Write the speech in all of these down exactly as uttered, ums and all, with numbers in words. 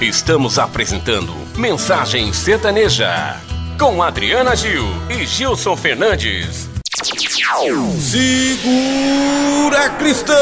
Estamos apresentando Mensagem Sertaneja, com Adriana Gil e Gilson Fernandes. Segura, cristão!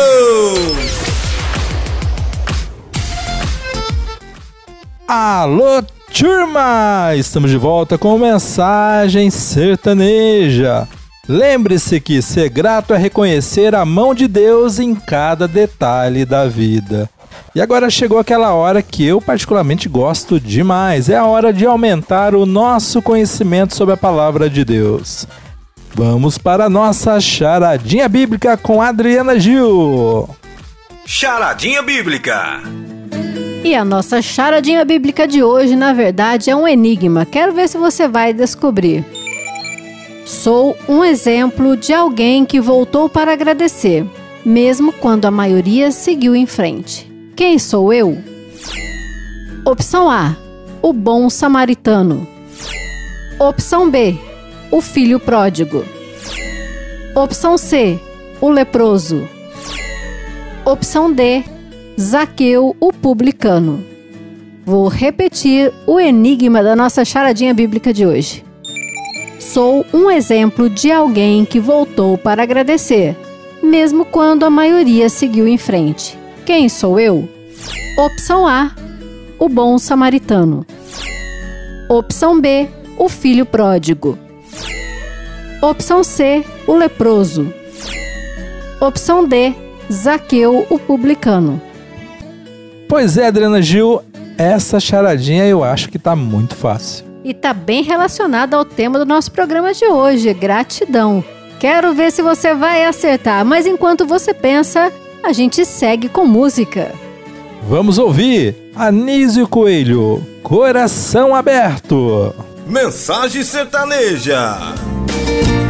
Alô, turma! Estamos de volta com Mensagem Sertaneja. Lembre-se que ser grato é reconhecer a mão de Deus em cada detalhe da vida. E agora chegou aquela hora que eu particularmente gosto demais. É a hora de aumentar o nosso conhecimento sobre a palavra de Deus. Vamos para a nossa charadinha bíblica com Adriana Gil. Charadinha bíblica. E a nossa charadinha bíblica de hoje, na verdade, é um enigma. Quero ver se você vai descobrir. Sou um exemplo de alguém que voltou para agradecer, mesmo quando a maioria seguiu em frente. Quem sou eu? Opção A, o bom samaritano. Opção B, o filho pródigo. Opção C, o leproso. Opção D, Zaqueu, o publicano. Vou repetir o enigma da nossa charadinha bíblica de hoje. Sou um exemplo de alguém que voltou para agradecer, mesmo quando a maioria seguiu em frente. Quem sou eu? Opção A, o bom samaritano. Opção B, o filho pródigo. Opção C, o leproso. Opção D, Zaqueu, o publicano. Pois é, Adriana Gil, essa charadinha eu acho que tá muito fácil. E tá bem relacionada ao tema do nosso programa de hoje, gratidão. Quero ver se você vai acertar, mas enquanto você pensa, a gente segue com música. Vamos ouvir Anísio Coelho, Coração Aberto. Mensagem Sertaneja.